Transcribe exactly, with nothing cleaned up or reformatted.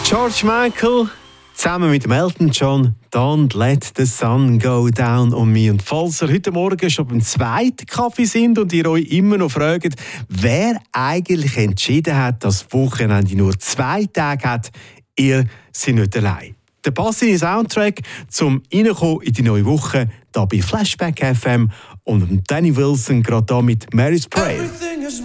George Michael zusammen mit dem Elton John, «Don't let the sun go down on me». Und falls ihr heute Morgen schon beim zweiten Kaffee sind und ihr euch immer noch fragt, wer eigentlich entschieden hat, dass das Wochenende nur zwei Tage hat, ihr seid nicht allein. Der passende Soundtrack zum Reinkommen in die neue Woche, hier bei Flashback F M und Danny Wilson gerade hier mit «Mary's Prayer».